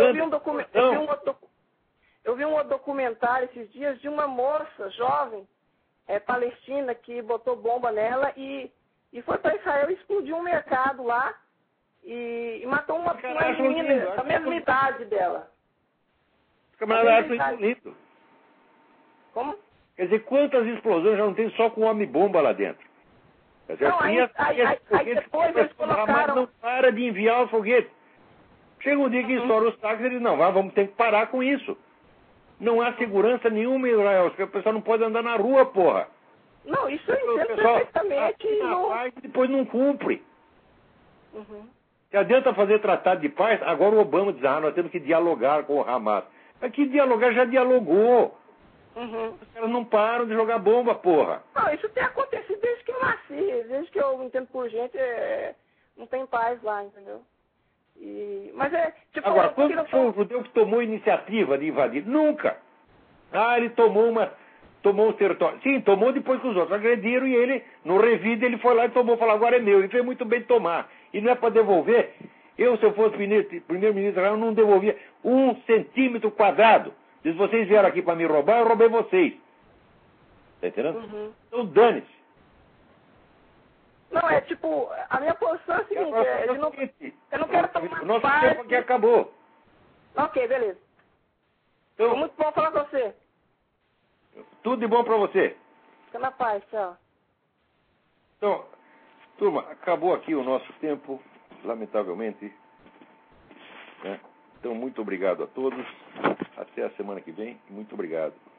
eu vi um outro documentário esses dias de uma moça jovem, palestina, que botou bomba nela e foi para Israel e explodiu um mercado lá e matou uma menina da mesma idade dela. Os camaradas acham isso lindo. Como? Quer dizer, quantas explosões já não tem só com homem-bomba lá dentro? Quer dizer, Não, aí depois eles colocaram... não para de enviar os foguetes. Chega um dia que estoura os táxis e eles não, vamos ter que parar com isso. Não há segurança nenhuma em Israel. O pessoal não pode andar na rua, porra. Não, isso eu entendo perfeitamente. E depois não cumpre. Se adianta fazer tratado de paz, agora o Obama diz, nós temos que dialogar com o Hamas. Aqui dialogar já dialogou. Os caras não param de jogar bomba, porra. Não, isso tem acontecido desde que eu nasci. Desde que eu entendo por gente, não tem paz lá, entendeu? Mas agora, quando foi o judeu que tomou a iniciativa de invadir? Nunca. Ele tomou um território. Sim, tomou depois que os outros agrediram e ele, no revide, ele foi lá e tomou, falou, agora é meu. Ele fez muito bem de tomar. E não é para devolver. Se eu fosse primeiro-ministro, eu não devolvia 1 centímetro quadrado. Se vocês vieram aqui para me roubar, eu roubei vocês. Tá entendendo? Então dane-se. Não, a minha posição é a seguinte, eu não quero tomar nosso parte... tempo aqui acabou. Ok, beleza. Então, muito bom falar com você. Tudo de bom para você. Fica na paz, tchau. Então, turma, acabou aqui o nosso tempo, lamentavelmente. Então, muito obrigado a todos. Até a semana que vem. Muito obrigado.